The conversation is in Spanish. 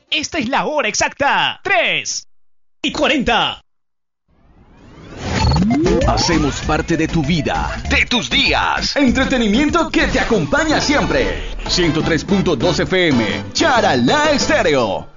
Esta es la hora exacta. 3:40. Hacemos parte de tu vida, de tus días. Entretenimiento que te acompaña siempre. 103.2 FM, Charalá Estéreo.